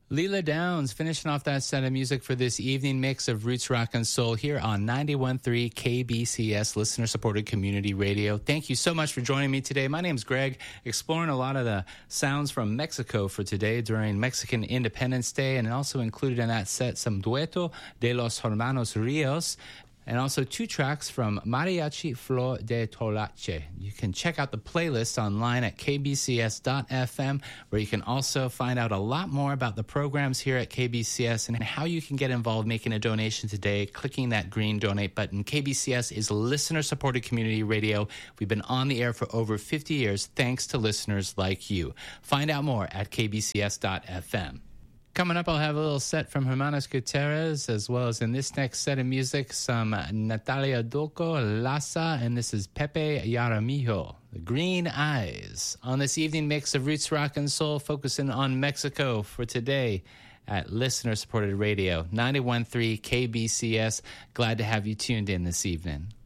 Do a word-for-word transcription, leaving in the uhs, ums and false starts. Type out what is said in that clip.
Leela Downs finishing off that set of music for this evening mix of Roots Rock and Soul here on ninety-one point three K B C S, listener-supported community radio. Thank you so much for joining me today. My name's Greg, exploring a lot of the sounds from Mexico for today during Mexican Independence Day, and also included in that set some Dueto de los Hermanos Rios, and also two tracks from Mariachi Flor de Tolache. You can check out the playlist online at k b c s dot f m, where you can also find out a lot more about the programs here at K B C S and how you can get involved making a donation today, clicking that green donate button. K B C S is listener-supported community radio. We've been on the air for over fifty years, thanks to listeners like you. Find out more at k b c s dot f m. Coming up, I'll have a little set from Hermanos Gutierrez, as well as in this next set of music, some Natalia Dulco, Lassa, and this is Pepe Yaramillo, The Green Eyes. On this evening mix of Roots Rock and Soul, focusing on Mexico for today at listener-supported radio, ninety-one point three K B C S. Glad to have you tuned in this evening.